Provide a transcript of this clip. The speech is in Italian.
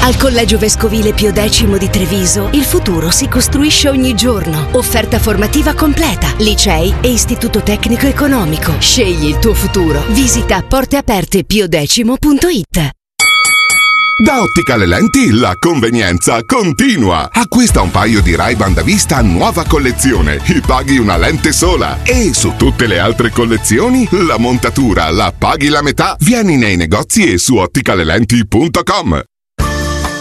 Al Collegio Vescovile Pio X di Treviso, il futuro si costruisce ogni giorno. Offerta formativa completa, licei e istituto tecnico economico. Scegli il tuo futuro. Visita porteapertepiodecimo.it. Da Otticale Lenti la convenienza continua. Acquista un paio di Ray-Ban da vista nuova collezione e paghi una lente sola. E su tutte le altre collezioni la montatura la paghi la metà. Vieni nei negozi e su otticalelenti.com.